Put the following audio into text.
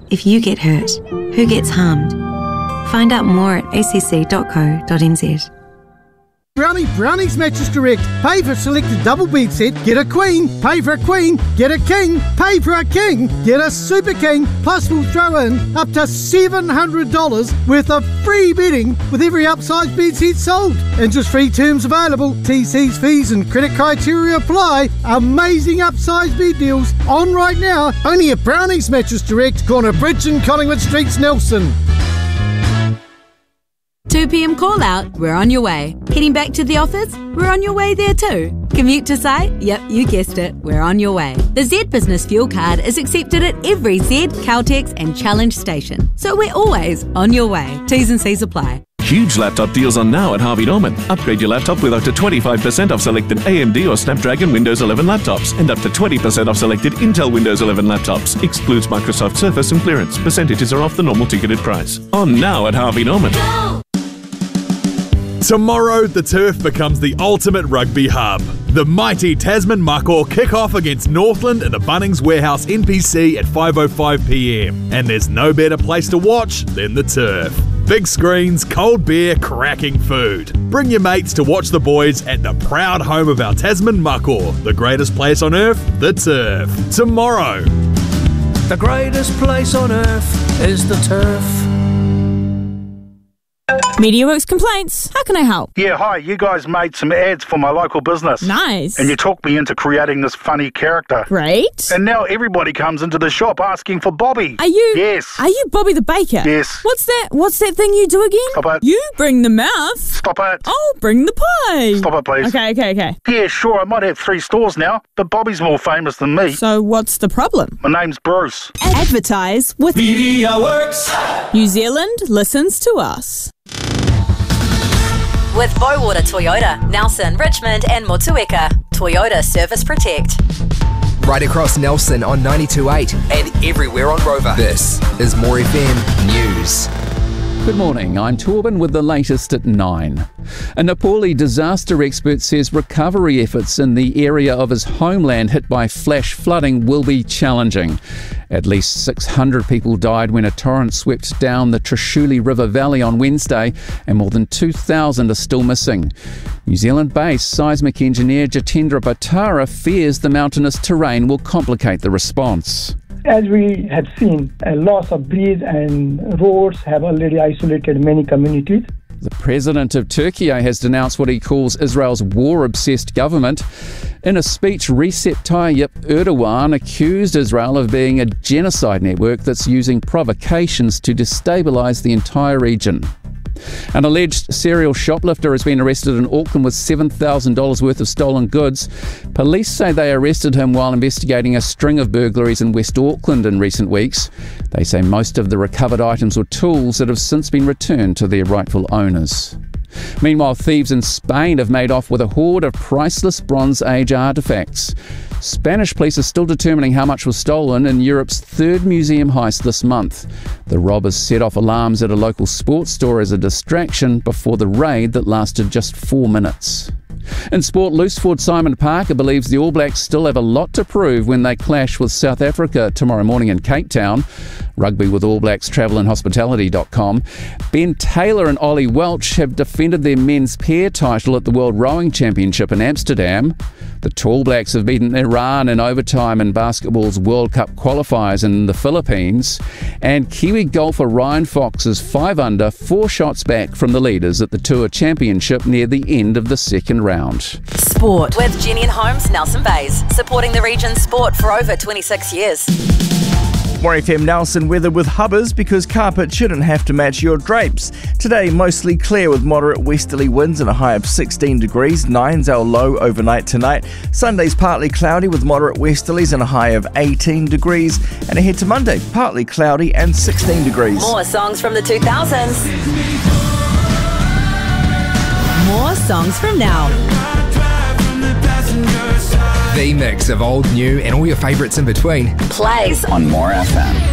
If you get hurt, who gets harmed? Find out more at acc.co.nz. Brownies Mattress Direct. Pay for selected double bed set, get a queen. Pay for a queen, get a king. Pay for a king, get a super king. Plus we'll throw in up to $700 worth of free bedding with every upsized bed set sold. Interest-free terms available. TC's fees and credit criteria apply. Amazing upsized bed deals on right now. Only at Brownies Mattress Direct, corner Bridge and Collingwood Streets, Nelson. 2 p.m. call out, we're on your way. Heading back to the office, we're on your way there too. Commute to site? Yep, you guessed it, we're on your way. The Z Business Fuel Card is accepted at every Z, Caltex and Challenge station. So we're always on your way. T's and C's apply. Huge laptop deals on now at Harvey Norman. Upgrade your laptop with up to 25% off selected AMD or Snapdragon Windows 11 laptops and up to 20% off selected Intel Windows 11 laptops. Excludes Microsoft Surface and clearance. Percentages are off the normal ticketed price. On now at Harvey Norman. Go! Tomorrow, the turf becomes the ultimate rugby hub. The mighty Tasman Mako kick off against Northland in the Bunnings Warehouse NPC at 5:05 p.m. And there's no better place to watch than the turf. Big screens, cold beer, cracking food. Bring your mates to watch the boys at the proud home of our Tasman Mako, the greatest place on earth, the turf. Tomorrow. The greatest place on earth is the turf. MediaWorks complaints. How can I help? Yeah, hi. You guys made some ads for my local business. Nice. And you talked me into creating this funny character. Great. And now everybody comes into the shop asking for Bobby. Are you? Yes. Are you Bobby the Baker? Yes. What's that thing you do again? Stop it. You bring the mouth. Stop it. I'll bring the pie. Stop it, please. Okay. Yeah, sure. I might have 3 stores now, but Bobby's more famous than me. So what's the problem? My name's Bruce. Advertise with MediaWorks. New Zealand listens to us. With Bowater Toyota, Nelson, Richmond and Motueka. Toyota Service Protect. Right across Nelson on 92.8 and everywhere on Rover. This is More FM News. Good morning, I'm Torben with the latest at 9. A Nepali disaster expert says recovery efforts in the area of his homeland hit by flash flooding will be challenging. At least 600 people died when a torrent swept down the Trishuli River Valley on Wednesday, and more than 2,000 are still missing. New Zealand-based seismic engineer Jitendra Bhattara fears the mountainous terrain will complicate the response. As we have seen, a loss of bridges and roads have already isolated many communities. The president of Turkey has denounced what he calls Israel's war-obsessed government. In a speech, Recep Tayyip Erdogan accused Israel of being a genocide network that's using provocations to destabilise the entire region. An alleged serial shoplifter has been arrested in Auckland with $7,000 worth of stolen goods. Police say they arrested him while investigating a string of burglaries in West Auckland in recent weeks. They say most of the recovered items were tools that have since been returned to their rightful owners. Meanwhile, thieves in Spain have made off with a hoard of priceless Bronze Age artefacts. Spanish police are still determining how much was stolen in Europe's third museum heist this month. The robbers set off alarms at a local sports store as a distraction before the raid that lasted just 4 minutes. In sport, loose forward Simon Parker believes the All Blacks still have a lot to prove when they clash with South Africa tomorrow morning in Cape Town. Rugby with All Blacks Travel and Hospitality.com. Ben Taylor and Ollie Welch have defended their men's pair title at the World Rowing Championship in Amsterdam. The Tall Blacks have beaten Iran in overtime in basketball's World Cup qualifiers in the Philippines. And Kiwi golfer Ryan Fox is 5 under, 4 shots back from the leaders at the Tour Championship near the end of the second round. Sport with Jenny and Holmes, Nelson Bays, supporting the region's sport for over 26 years. More FM Nelson weather with Hubbers, because carpet shouldn't have to match your drapes. Today, mostly clear with moderate westerly winds and a high of 16 degrees. 9's our low overnight tonight. Sunday's partly cloudy with moderate westerlies and a high of 18 degrees. And ahead to Monday, partly cloudy and 16 degrees. More songs from the 2000s. More songs from now. The mix of old, new and all your favourites in between Plays on More FM.